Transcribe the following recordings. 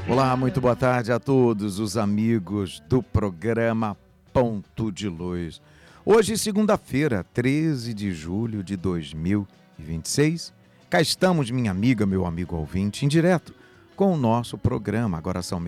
Olá, muito boa tarde a todos os amigos do programa Ponto de Luz. Hoje, segunda-feira, 13 de julho de 2026, cá estamos, minha amiga, meu amigo ouvinte, em direto com o nosso programa. Agora são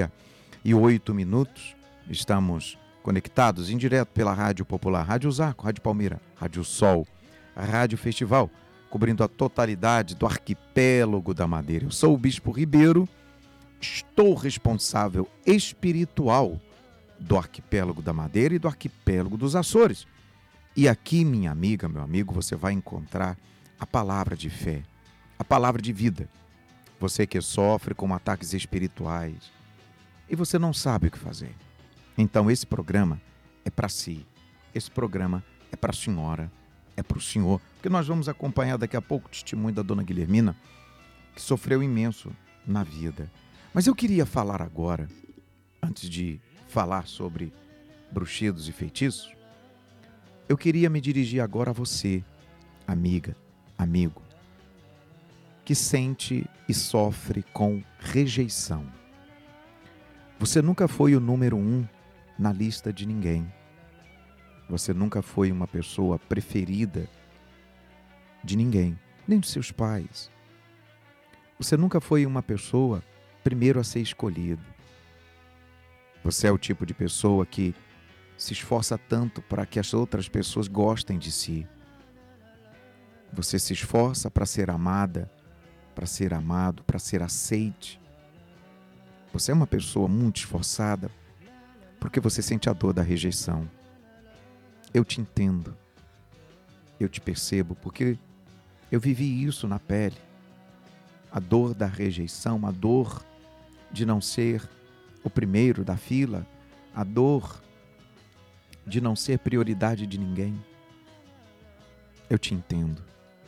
12h08. Estamos conectados em direto pela Rádio Popular, Rádio Zaco, Rádio Palmeira, Rádio Sol, Rádio Festival, cobrindo a totalidade do arquipélago da Madeira. Eu sou o Bispo Ribeiro. Estou responsável espiritual do arquipélago da Madeira e do arquipélago dos Açores. E aqui, minha amiga, meu amigo, você vai encontrar a palavra de fé, a palavra de vida. Você que sofre com ataques espirituais e você não sabe o que fazer. Então esse programa é para si, esse programa é para a senhora, é para o senhor, porque nós vamos acompanhar daqui a pouco o testemunho da dona Guilhermina, que sofreu imenso na vida. Mas eu queria falar agora, antes de falar sobre bruxedos e feitiços, eu queria me dirigir agora a você, amiga, amigo, que sente e sofre com rejeição. Você nunca foi o número 1 na lista de ninguém. Você nunca foi uma pessoa preferida de ninguém, nem dos seus pais. Você nunca foi uma pessoa primeiro a ser escolhido. Você é o tipo de pessoa que se esforça tanto para que as outras pessoas gostem de si. Você se esforça para ser amada, para ser amado, para ser aceite. Você é uma pessoa muito esforçada porque você sente a dor da rejeição. Eu te entendo. Eu te percebo porque eu vivi isso na pele. A dor da rejeição, a dor de não ser o primeiro da fila, a dor de não ser prioridade de ninguém. Eu te entendo.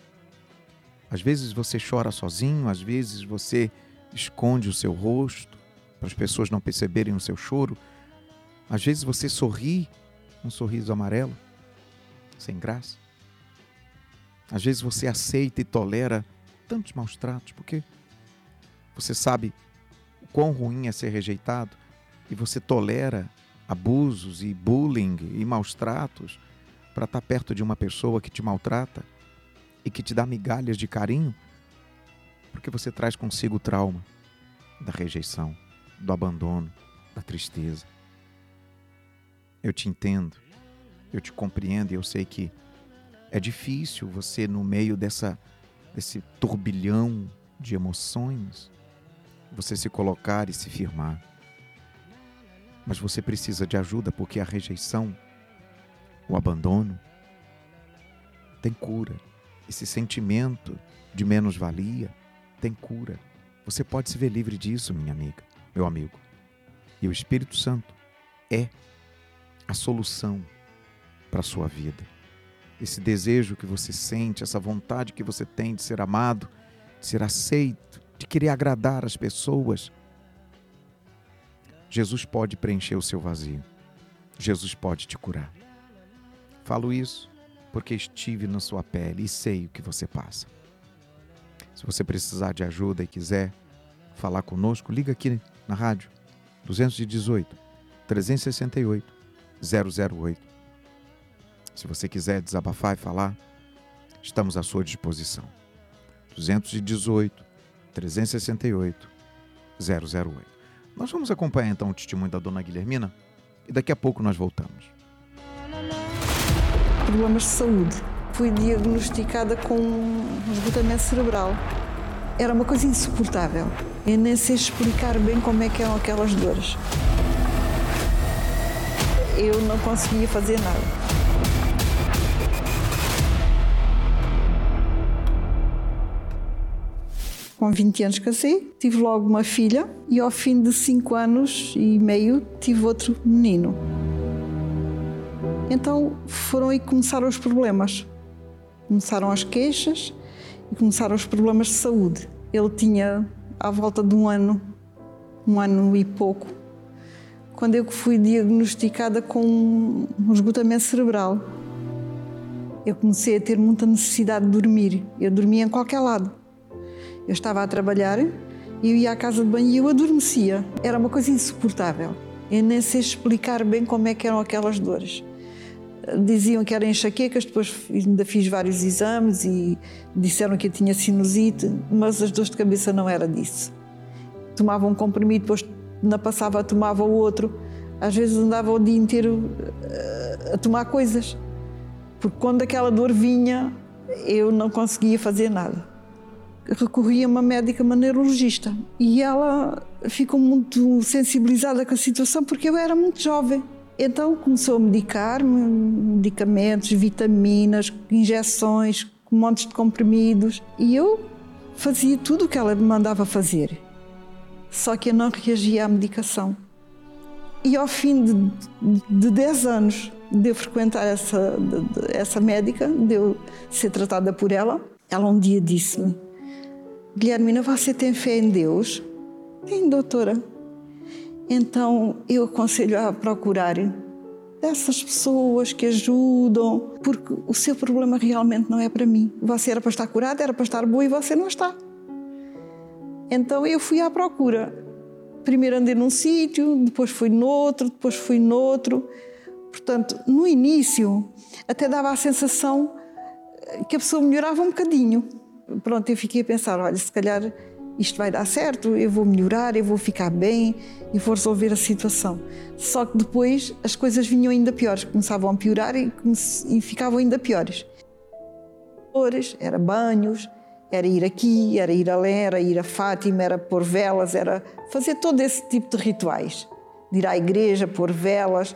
Às vezes você chora sozinho, às vezes você esconde o seu rosto para as pessoas não perceberem o seu choro. Às vezes você sorri, um sorriso amarelo, sem graça. Às vezes você aceita e tolera tantos maus tratos, porque você sabe o quão ruim é ser rejeitado e você tolera abusos e bullying e maus tratos para estar perto de uma pessoa que te maltrata e que te dá migalhas de carinho, porque você traz consigo o trauma da rejeição, do abandono, da tristeza. Eu te entendo, eu te compreendo e eu sei que é difícil você, no meio desse turbilhão de emoções, você se colocar e se firmar. Mas você precisa de ajuda, porque a rejeição, o abandono, tem cura. Esse sentimento de menos-valia tem cura. Você pode se ver livre disso, minha amiga, meu amigo. E o Espírito Santo é a solução para a sua vida. Esse desejo que você sente, essa vontade que você tem de ser amado, de ser aceito, de querer agradar as pessoas. Jesus pode preencher o seu vazio. Jesus pode te curar. Falo isso porque estive na sua pele e sei o que você passa. Se você precisar de ajuda e quiser falar conosco, liga aqui na rádio 218 368 008. Se você quiser desabafar e falar, estamos à sua disposição. 218 368 008. Nós vamos acompanhar então o testemunho da dona Guilhermina e daqui a pouco nós voltamos. Problemas de saúde. Fui diagnosticada com esgotamento cerebral. Era uma coisa insuportável. Eu nem sei explicar bem como é que eram aquelas dores. Eu não conseguia fazer nada. Com 20 anos casei, tive logo uma filha e ao fim de 5 anos e meio tive outro menino. Então foram aí que começaram os problemas. Começaram as queixas e começaram os problemas de saúde. Ele tinha à volta de um ano e pouco, quando eu fui diagnosticada com um esgotamento cerebral. Eu comecei a ter muita necessidade de dormir. Eu dormia em qualquer lado. Eu estava a trabalhar Eu ia à casa de banho e eu adormecia. Era uma coisa insuportável. Eu nem sei explicar bem como é que eram aquelas dores. Diziam que eram enxaquecas, depois ainda fiz vários exames e disseram que eu tinha sinusite, mas as dores de cabeça não era disso. Tomava um comprimido, depois não passava, tomava o outro. Às vezes andava o dia inteiro a tomar coisas, porque quando aquela dor vinha, eu não conseguia fazer nada. Recorri a uma médica, uma neurologista, e ela ficou muito sensibilizada com a situação porque eu era muito jovem. Então começou a medicar-me, medicamentos, vitaminas, injeções, montes de comprimidos, e eu fazia tudo o que ela me mandava fazer. Só que eu não reagia à medicação. E ao fim de 10 anos de eu frequentar essa médica, de eu ser tratada por ela, ela um dia disse-me: Guilhermina, você tem fé em Deus? Tem, doutora. Então eu aconselho a procurar dessas pessoas que ajudam, porque o seu problema realmente não é para mim. Você era para estar curada, era para estar boa e você não está. Então eu fui à procura. Primeiro andei num sítio, depois fui noutro, depois fui noutro. Portanto, no início até dava a sensação que a pessoa melhorava um bocadinho. Pronto, eu fiquei a pensar, olha, se calhar isto vai dar certo, eu vou melhorar, eu vou ficar bem e vou resolver a situação. Só que depois as coisas vinham ainda piores, começavam a piorar e ficavam ainda piores. Era banhos, era ir aqui, era ir além, era ir a Fátima, era pôr velas, era fazer todo esse tipo de rituais. De ir à igreja, pôr velas,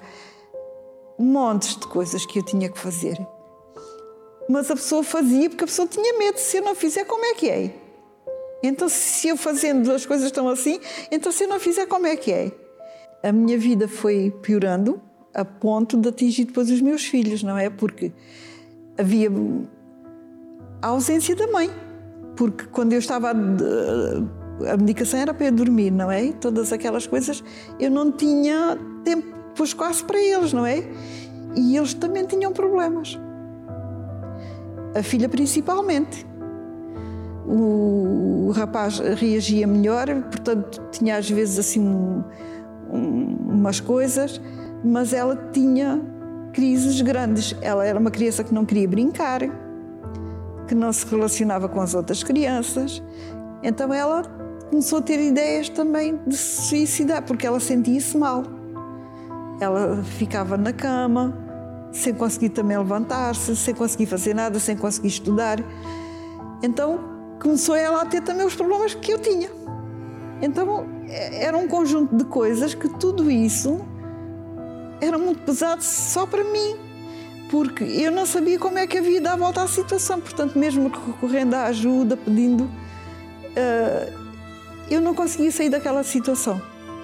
montes de coisas que eu tinha que fazer. Mas a pessoa fazia porque a pessoa tinha medo. Se eu não fizer, como é que é? Então, se eu fazendo as coisas estão assim, então se eu não fizer, como é que é? A minha vida foi piorando a ponto de atingir depois os meus filhos, não é? Porque havia a ausência da mãe. Porque quando eu estava a medicação era para eu dormir, não é? E todas aquelas coisas, eu não tinha tempo depois quase para eles, não é? E eles também tinham problemas. A filha principalmente. O rapaz reagia melhor, portanto tinha às vezes assim umas coisas, mas ela tinha crises grandes. Ela era uma criança que não queria brincar, que não se relacionava com as outras crianças. Então ela começou a ter ideias também de se suicidar, porque ela sentia-se mal. Ela ficava na cama, sem conseguir também levantar-se, sem conseguir fazer nada, sem conseguir estudar. Então começou ela a ter também os problemas que eu tinha. Então era um conjunto de coisas que tudo isso era muito pesado só para mim, porque eu não sabia como é que havia de dar a volta à situação. Portanto, mesmo recorrendo à ajuda, pedindo, eu não conseguia sair daquela situação.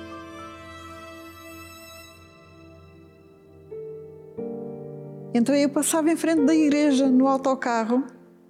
Então eu passava em frente da igreja no autocarro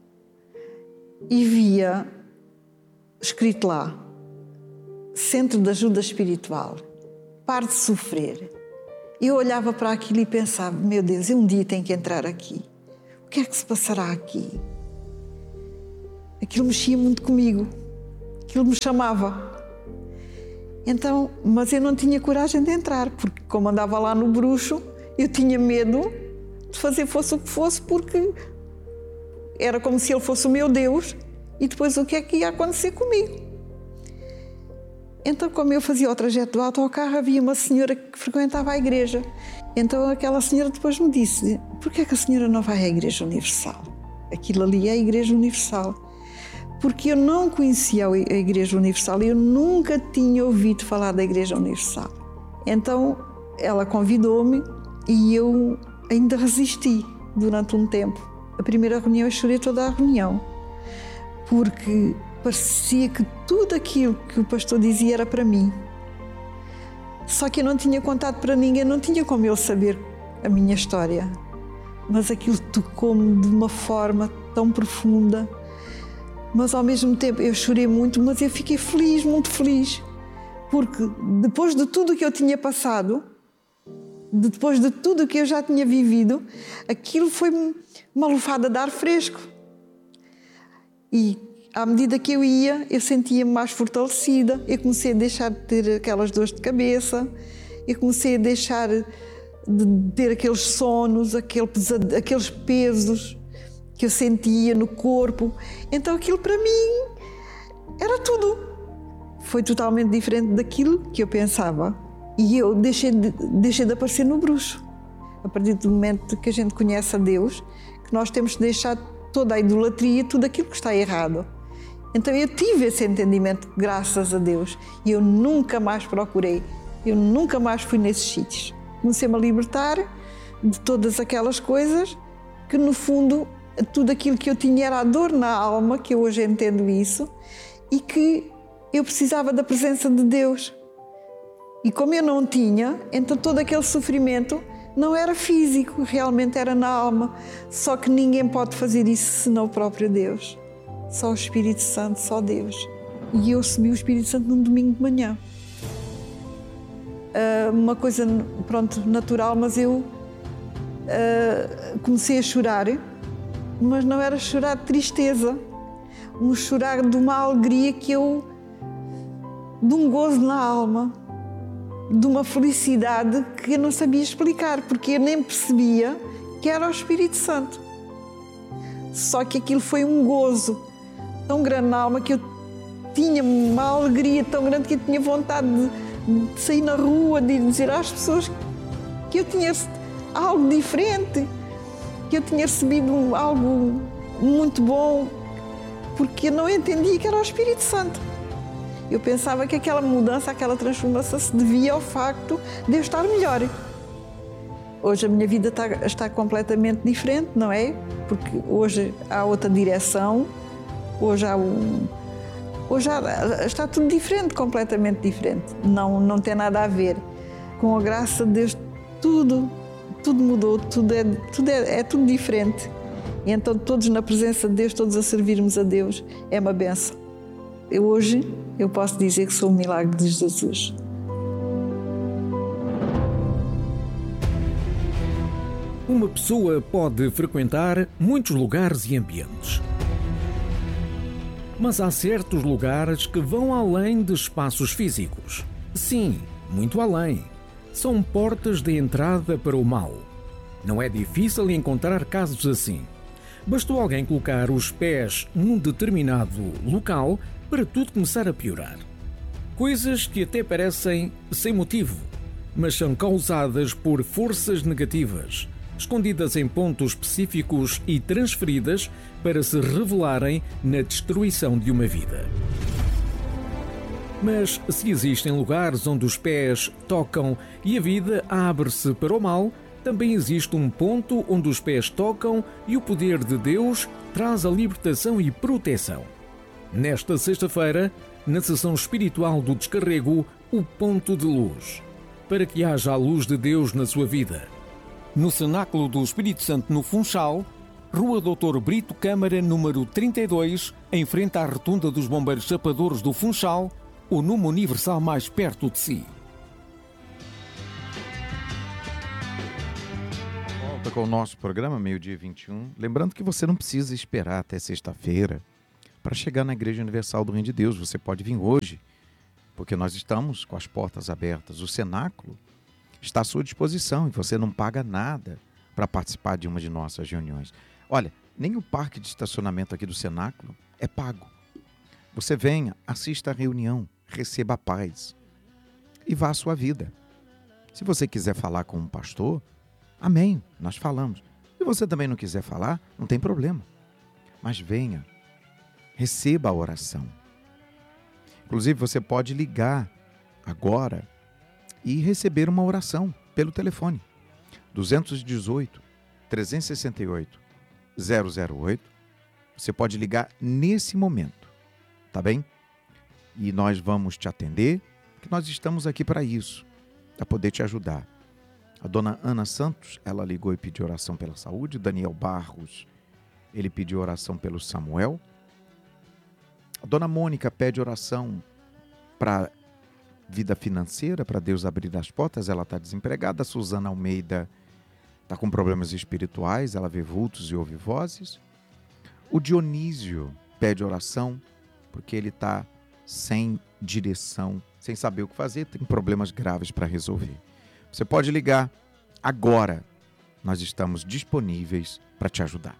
e via escrito lá: Centro de Ajuda Espiritual, pare de sofrer. Eu olhava para aquilo e pensava: meu Deus, eu um dia tenho que entrar aqui. O que é que se passará aqui? Aquilo mexia muito comigo, aquilo me chamava. Então, mas eu não tinha coragem de entrar, porque como andava lá no bruxo, eu tinha medo de fazer fosse o que fosse, porque era como se ele fosse o meu Deus, e depois o que é que ia acontecer comigo? Então, como eu fazia o trajeto do autocarro, havia uma senhora que frequentava a igreja. Então aquela senhora depois me disse: por que é que a senhora não vai à Igreja Universal? Aquilo ali é a Igreja Universal. Porque eu não conhecia a Igreja Universal, eu nunca tinha ouvido falar da Igreja Universal. Então ela convidou-me e eu ainda resisti durante um tempo. A primeira reunião eu chorei toda a reunião, porque parecia que tudo aquilo que o pastor dizia era para mim. Só que eu não tinha contado para ninguém, não tinha como ele saber a minha história. Mas aquilo tocou-me de uma forma tão profunda. Mas ao mesmo tempo eu chorei muito, mas eu fiquei feliz, muito feliz. Porque depois de tudo que eu tinha passado, depois de tudo que eu já tinha vivido, aquilo foi uma lufada de ar fresco. E à medida que eu ia, eu sentia-me mais fortalecida. Eu comecei a deixar de ter aquelas dores de cabeça, eu comecei a deixar de ter aqueles sonos, aqueles pesos que eu sentia no corpo. Então aquilo para mim era tudo. Foi totalmente diferente daquilo que eu pensava. E eu deixei de aparecer no bruxo. A partir do momento que a gente conhece a Deus, que nós temos de deixar toda a idolatria, tudo aquilo que está errado. Então eu tive esse entendimento, graças a Deus, e eu nunca mais procurei, eu nunca mais fui nesses sítios. Comecei-me a libertar de todas aquelas coisas que, no fundo, tudo aquilo que eu tinha era a dor na alma, que eu hoje entendo isso, e que eu precisava da presença de Deus. E como eu não tinha, então todo aquele sofrimento não era físico, realmente era na alma. Só que ninguém pode fazer isso senão o próprio Deus. Só o Espírito Santo, só Deus. E eu recebi o Espírito Santo num domingo de manhã. Uma coisa, pronto, natural, mas eu comecei a chorar, mas não era chorar de tristeza, um chorar de uma alegria de um gozo na alma, de uma felicidade que eu não sabia explicar, porque eu nem percebia que era o Espírito Santo. Só que aquilo foi um gozo tão grande na alma que eu tinha uma alegria tão grande que eu tinha vontade de sair na rua, de dizer às pessoas que eu tinha algo diferente, que eu tinha recebido algo muito bom, porque eu não entendia que era o Espírito Santo. Eu pensava que aquela mudança, aquela transformação se devia ao facto de eu estar melhor. Hoje a minha vida está completamente diferente, não é? Porque hoje há outra direção, hoje está tudo diferente, completamente diferente. Não tem nada a ver. Com a graça de Deus, tudo mudou, tudo é tudo diferente. E então todos na presença de Deus, todos a servirmos a Deus, é uma benção. Hoje eu posso dizer que sou um milagre de Jesus. Uma pessoa pode frequentar muitos lugares e ambientes. Mas há certos lugares que vão além de espaços físicos. Sim, muito além. São portas de entrada para o mal. Não é difícil encontrar casos assim. Bastou alguém colocar os pés num determinado local para tudo começar a piorar. Coisas que até parecem sem motivo, mas são causadas por forças negativas, escondidas em pontos específicos e transferidas para se revelarem na destruição de uma vida. Mas se existem lugares onde os pés tocam e a vida abre-se para o mal, também existe um ponto onde os pés tocam e o poder de Deus traz a libertação e proteção. Nesta sexta-feira, na sessão espiritual do Descarrego, o Ponto de Luz, para que haja a luz de Deus na sua vida. No Cenáculo do Espírito Santo, no Funchal, Rua Doutor Brito Câmara, número 32, em frente à Rotunda dos Bombeiros Chapadores do Funchal, o número universal mais perto de si. Volta com o nosso programa, meio-dia 21. Lembrando que você não precisa esperar até sexta-feira para chegar na Igreja Universal do Reino de Deus. Você pode vir hoje, porque nós estamos com as portas abertas. O cenáculo está à sua disposição e você não paga nada para participar de uma de nossas reuniões. Olha, nem o parque de estacionamento aqui do cenáculo é pago. Você venha, assista a reunião, receba a paz e vá à sua vida. Se você quiser falar com um pastor, amém, nós falamos. Se você também não quiser falar, não tem problema. Mas venha, receba a oração. Inclusive, você pode ligar agora e receber uma oração pelo telefone. 218-368-008. Você pode ligar nesse momento, tá bem? E nós vamos te atender, que nós estamos aqui para isso, para poder te ajudar. A dona Ana Santos, ela ligou e pediu oração pela saúde. O Daniel Barros, ele pediu oração pelo Samuel. A dona Mônica pede oração para vida financeira, para Deus abrir as portas. Ela está desempregada. A Suzana Almeida está com problemas espirituais. Ela vê vultos e ouve vozes. O Dionísio pede oração, porque ele está sem direção, sem saber o que fazer, tem problemas graves para resolver. Você pode ligar agora, nós estamos disponíveis para te ajudar.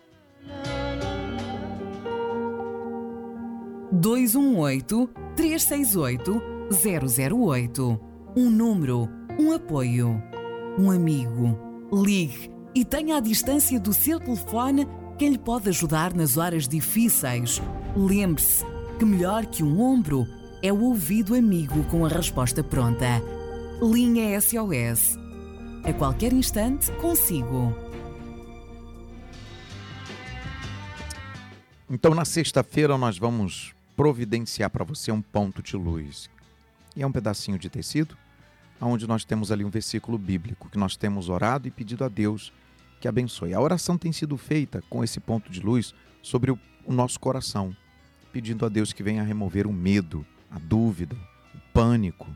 218-368-008. Um número, um apoio, um amigo. Ligue e tenha à distância do seu telefone quem lhe pode ajudar nas horas difíceis. Lembre-se que melhor que um ombro é o ouvido amigo com a resposta pronta. Linha SOS. A qualquer instante, consigo. Então, na sexta-feira, nós vamos providenciar para você um ponto de luz. E é um pedacinho de tecido, onde nós temos ali um versículo bíblico, que nós temos orado e pedido a Deus que abençoe. A oração tem sido feita com esse ponto de luz sobre o nosso coração, pedindo a Deus que venha remover o medo, a dúvida, o pânico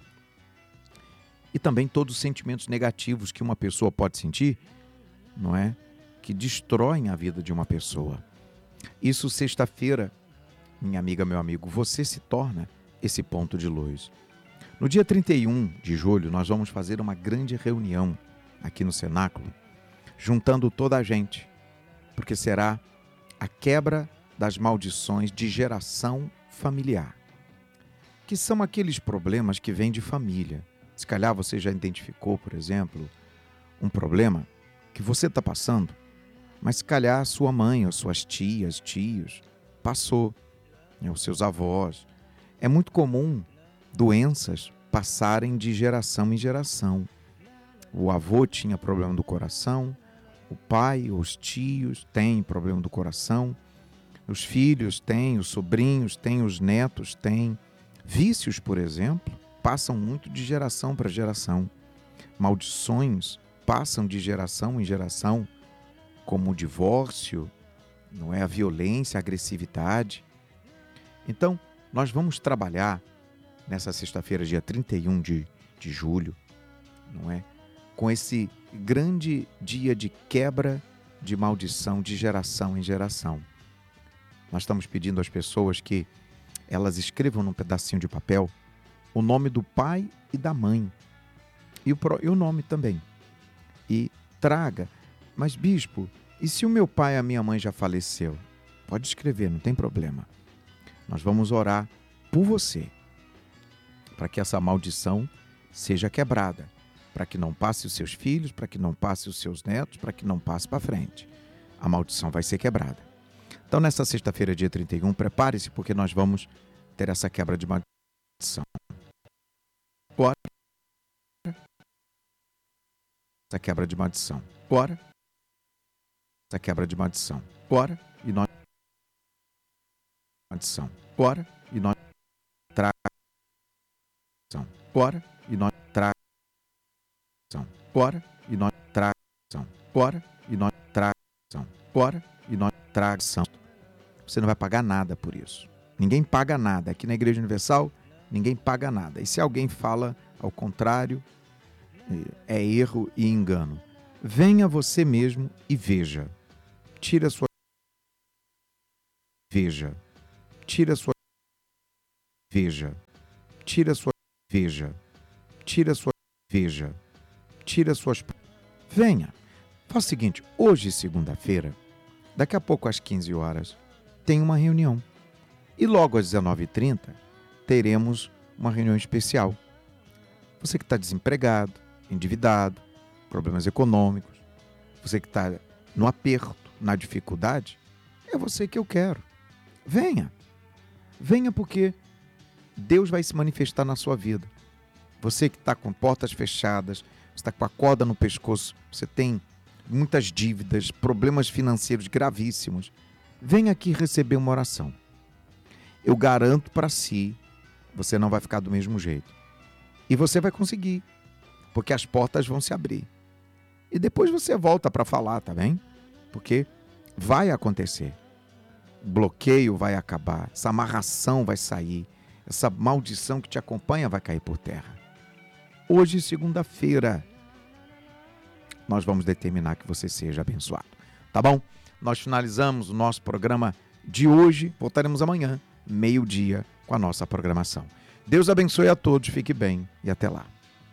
e também todos os sentimentos negativos que uma pessoa pode sentir, não é? Que destroem a vida de uma pessoa. Isso, sexta-feira, minha amiga, meu amigo, você se torna esse ponto de luz. No dia 31 de julho, nós vamos fazer uma grande reunião aqui no cenáculo, juntando toda a gente, porque será a quebra das maldições de geração familiar, que são aqueles problemas que vêm de família. Se calhar você já identificou, por exemplo, um problema que você está passando, mas se calhar sua mãe ou suas tias, tios, passou, os seus avós. É muito comum doenças passarem de geração em geração. O avô tinha problema do coração, o pai, os tios têm problema do coração, os filhos têm, os sobrinhos têm, os netos têm. Vícios, por exemplo, passam muito de geração para geração. Maldições passam de geração em geração, como o divórcio, não é? A violência, a agressividade. Então, nós vamos trabalhar nessa sexta-feira, dia 31 de julho, não é? Com esse grande dia de quebra de maldição de geração em geração. Nós estamos pedindo às pessoas que elas escrevam num pedacinho de papel o nome do pai e da mãe e o nome também. E traga. Mas, bispo, e se o meu pai e a minha mãe já faleceu? Pode escrever, não tem problema. Nós vamos orar por você, para que essa maldição seja quebrada, para que não passe os seus filhos, para que não passe os seus netos, para que não passe para frente. A maldição vai ser quebrada. Então, nessa sexta-feira, dia 31, prepare-se, porque nós vamos ter essa quebra de maldição. Agora, essa quebra de maldição. Agora, essa quebra de maldição. Agora, e nós maldição. Agora, e nós traga. Agora, e nós traga. Agora, e nós traga. Agora, e nós traga. Agora, e nós traga. Você não vai pagar nada por isso. Ninguém paga nada. Aqui na Igreja Universal, ninguém paga nada. E se alguém fala ao contrário, é erro e engano. Venha você mesmo e veja. Tira a sua... Veja. Tira a sua... Veja. Tira a sua... Veja. Tira a sua... Veja. Tira as suas... Venha. Faça o seguinte, hoje, segunda-feira, daqui a pouco às 15 horas, tem uma reunião. E logo às 19h30, teremos uma reunião especial. Você que está desempregado, endividado, problemas econômicos, você que está no aperto, na dificuldade, é você que eu quero. Venha. Venha porque Deus vai se manifestar na sua vida. Você que está com portas fechadas, você está com a corda no pescoço, você tem muitas dívidas, problemas financeiros gravíssimos, venha aqui receber uma oração. Eu garanto para si, você não vai ficar do mesmo jeito. E você vai conseguir, porque as portas vão se abrir. E depois você volta para falar, tá bem? Porque vai acontecer. O bloqueio vai acabar, essa amarração vai sair, essa maldição que te acompanha vai cair por terra. Hoje, segunda-feira, nós vamos determinar que você seja abençoado. Tá bom? Nós finalizamos o nosso programa de hoje. Voltaremos amanhã, meio-dia, com a nossa programação. Deus abençoe a todos, fique bem e até lá.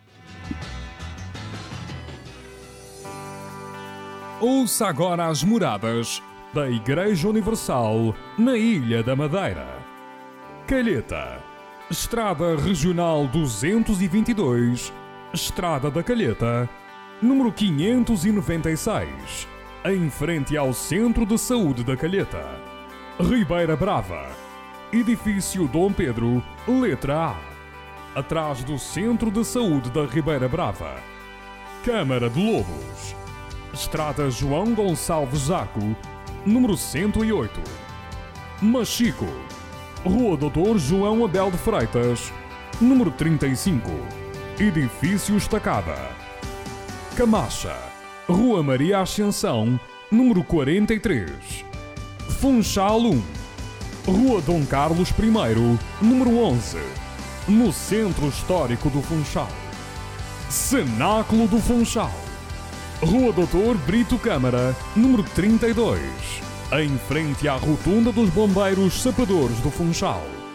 Ouça agora as moradas da Igreja Universal na Ilha da Madeira. Calheta, Estrada Regional 222, Estrada da Calheta, número 596, em frente ao Centro de Saúde da Calheta. Ribeira Brava, Edifício Dom Pedro, letra A, atrás do Centro de Saúde da Ribeira Brava. Câmara de Lobos, Estrada João Gonçalves Zaco, número 108. Machico, Rua Doutor João Abel de Freitas, número 35, Edifício Estacada. Camacha, Rua Maria Ascensão, número 43. Funchal 1, Rua Dom Carlos I, número 11, no Centro Histórico do Funchal. Cenáculo do Funchal, Rua Doutor Brito Câmara, número 32, em frente à Rotunda dos Bombeiros Sapadores do Funchal.